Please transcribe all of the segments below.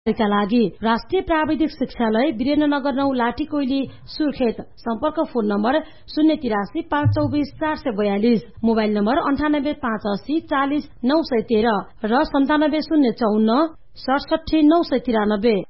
का लागि राष्ट्रिय प्राविधिक शिक्षालय वीरेन्द्रनगर 9 लाठी कोइली सुर्खेत। सम्पर्क फोन नम्बर 083 524 442, मोबाइल नम्बर 98 580 40 913 र 97 054 67 993।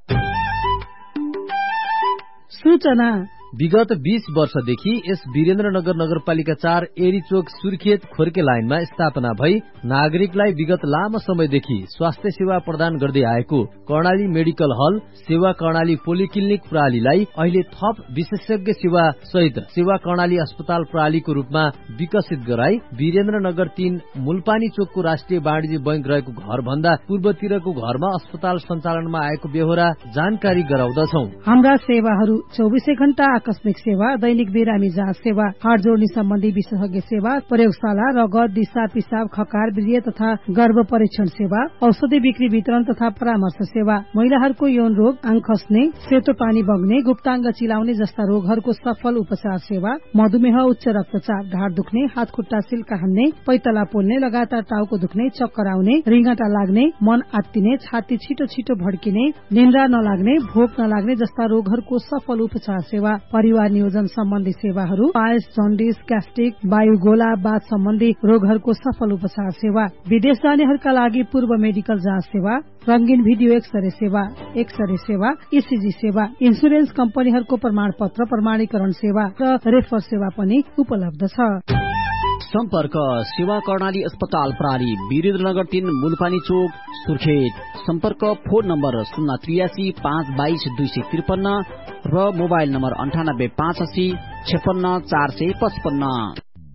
सूचना विगत 20 वर्षदेखि यस वीरेन्द्रनगर नगरपालिका 4 एरीचोक सुर्खेत खोर्के लाइनमा स्थापना भई नागरिकलाई विगत लामो समयदेखि स्वास्थ्य सेवा प्रदान गर्दै आएको कर्णाली मेडिकल हल सेवा कर्णाली पोलिक्लिनिक प्रणालीलाई अहिले थप विशेषज्ञ सेवा सहित सेवा कर्णाली अस्पताल प्रणालीको रूपमा विकसित गराई वीरेन्द्रनगर 3 मुलपानी चोकको राष्ट्रिय वाणिज्य बैंक रहेको घर भन्दा पूर्वतिरको घरमा अस्पताल सञ्चालनमा आएको बेहोरा जानकारी गराउँदछौ। हाम्रा सेवाहरू 24 घण्टा आकस्मिक सेवा, दैनिक बिरामी जाँच सेवा, हाड जोड्ने सम्बन्धी विशेषज्ञ सेवा, प्रयोगशाला, रगत, दिशा, पिसाब, खकार, वीर्य तथा गर्भ परीक्षण सेवा, औषधि बिक्री वितरण तथा परामर्श सेवा, महिलाहरूको यौन रोग, आँख खस्ने, सेतो पानी बग्ने, गुप्ताङ्ग चिलाउने जस्ता रोगहरूको सफल उपचार सेवा, मधुमेह, उच्च रक्तचाप, ढाड दुख्ने, हात खुट्टा सिल्का हान्ने, पैतला पोल्ने, लगातार टाउको दुख्ने, चक्कर आउने, रिङ्गटा लाग्ने, मन आत्तिने, छाती छिटो छिटो भड्किने, निन्द्रा नलाग्ने, भोक नलाग्ने जस्ता रोगहरूको सफल उपचार सेवा, परिवार नियोजन सम्बन्धी सेवाहरू, पायस, जन्डिस, ग्यास्ट्रिक, वायुगोला, बाथ सम्बन्धी रोगहरूको सफल उपचार सेवा, विदेश जानेहरूका लागि पूर्व मेडिकल जाँच सेवा, रंगीन भिडियो एक्सरे सेवा, ईसीजी सेवा, इन्सुरेन्स कम्पनीहरूको प्रमाणपत्र प्रमाणीकरण सेवा र रेफर सेवा पनि उपलब्ध छ। सम्पर्क सेवा कर्णाली अस्पताल प्रणाली वीरेन्द्रनगर 3 मुलपानी चोक सुर्खेत। सम्पर्क फोन नम्बर 083 522 253 र मोबाइल नम्बर 98 580 56 455।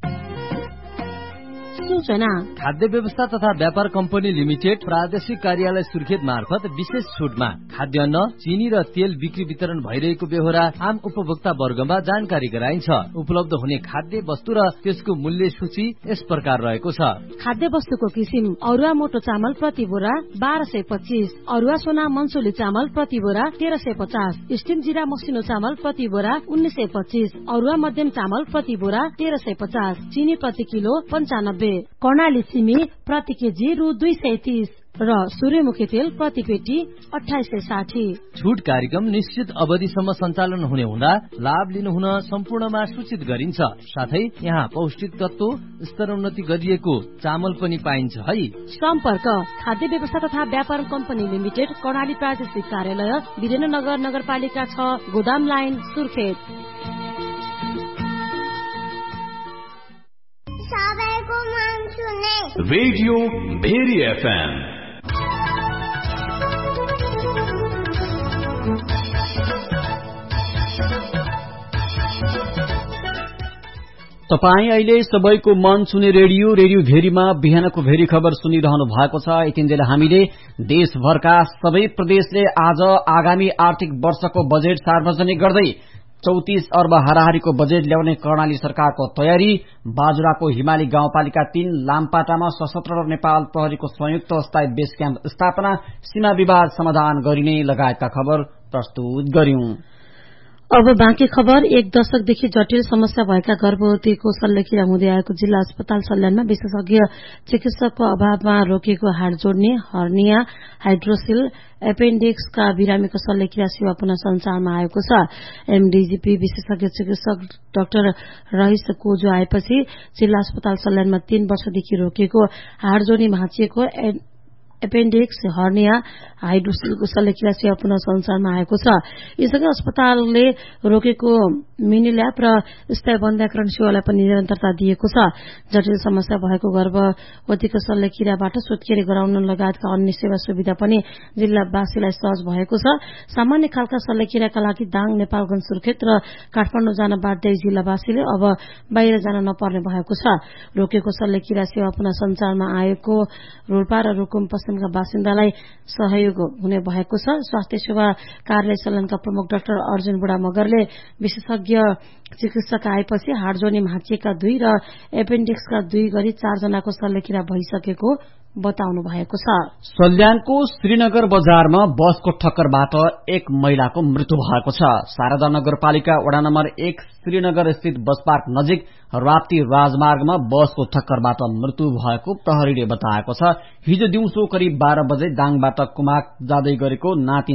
सूचना खाद्य व्यवस्था तथा व्यापार कम्पनी लिमिटेड प्रादेशिक कार्यालय सुर्खेत मार्फत विशेष छुटमा खाद्यान्न, चिनी र तेल बिक्री वितरण भइरहेको बेहोरा आम उपभोक्ता वर्गमा जानकारी गराइन्छ। उपलब्ध हुने खाद्य वस्तु र त्यसको मूल्य सूची यस प्रकार रहेको छ। खाद्य वस्तुको किसिम: अरुवा मोटो चामल प्रति बोरा 1225, अरुवा सोना मनसुली चामल प्रति बोरा 1350, स्टिम जिरा मसिनो चामल प्रति बोरा 1925, अरुवा मध्यम चामल प्रति बोरा 1350, चिनी प्रति किलो 95, कर्णाली सिमी प्रति केजी रु 230 र सूर्यमुखी तेल प्रति पेटी 2860। छुट कार्यक्रम निश्चित अवधिसम्म सञ्चालन हुने हुँदा लाभ लिनु हुन सम्पूर्णमा सूचित गरिन्छ। साथै यहाँ पौष्टिक तत्व स्तरोन्नति गरिएको चामल पनि पाइन्छ है। सम्पर्क खाद्य व्यवस्था तथा व्यापार कम्पनी लिमिटेड, कर्णाली प्रादेशिक कार्यालय वीरेन्द्रनगर नगरपालिका 6, गोदाम line Surkhet. Radio very FM. तपाई अहिले सबैको मन छुने रेडियो भेरीमा बिहानको भेरी खबर सुनिरहनु भएको छ। यतिन्जेल हामीले देशभरका सबै प्रदेशले आज आगामी आर्थिक वर्षको बजेट सार्वजनिक गर्दै 34 अर्ब हाराहारीको बजेट ल्याउने कर्णाली सरकारको तयारी, बाजुराको हिमाली गाउँपालिका 3 लामपाटामा सशस्त्र नेपाल प्रहरीको संयुक्त अस्थायी बेस क्याम्प स्थापना, सीमा विवाद समाधान गरिने लगायतका खबर प्रस्तुत गर्यौं। अब बाँकी खबर। 1 दशकदेखि जटिल समस्या भएका गर्भवतीको शल्यक्रिया हुँदै आएको जिल्ला अस्पताल सल्यानमा विशेषज्ञ चिकित्सकको अभावमा रोकिएको हाड जोड्ने, हर्निया, हाइड्रोसिल, एपेन्डिक्सका बिरामीको शल्यक्रिया सेवा पुनः सञ्चारमा आएको छ। एमडीजीपी विशेषज्ञ चिकित्सक डाक्टर रहिस कोजो आएपछि जिल्ला अस्पताल सल्यानमा 3 वर्षदेखि रोकिएको हाड जोड्ने, भाँचिएको एपेन्डिक्स, हर्निया, हाइड्रोसिलको शल्यक्रिया सेवा पुनः सञ्चारमा आएको छ। यसअघि अस्पतालले रोकेको मिनी ल्याब र स्थायी बन्ध्याकरण सेवालाई पनि निरन्तरता दिएको छ। जटिल समस्या भएको गर्भवतीको शल्यक्रियाबाट सोधखेरी गराउन लगायतका अन्य सेवा सुविधा पनि जिल्लावासीलाई सहज भएको छ। सामान्य खालका शल्यक्रियाका लागि दाङ, नेपालगञ्ज, सुर्खेत र काठमाडौँ जान बाध्य जिल्लावासीले अब बाहिर जान नपर्ने भएको छ। रोकेको शल्यक्रिया सेवा पुनः सञ्चारमा आएको रोल्पा र रुकुम पश्चिमका बासिन्दालाई सहयोग हुने भएको छ। स्वास्थ्य सेवा कार्यालय सल्यानका प्रमुख डाक्टर अर्जुन बुढा मगरले विशेषज्ञ चिकित्सक आएपछि हाड जोड्ने, भाँचिएका 2 र एपेन्डिक्सका 2 गरी 4 जनाको शल्यक्रिया भइसकेको बताउनु भएको छ। सल्यानको श्रीनगर बजारमा बसको ठक्करबाट एक महिलाको मृत्यु भएको छ। शारदा नगरपालिका वडा नम्बर 1 श्रीनगर स्थित बस पार्क नजिक राप्ती राजमार्गमा बसको ठक्करबाट मृत्यु भएको प्रहरीले बताएको छ। हिजो दिउँसो करिब 12 बजे दाङबाट कुमाक जाँदै गरेको ना3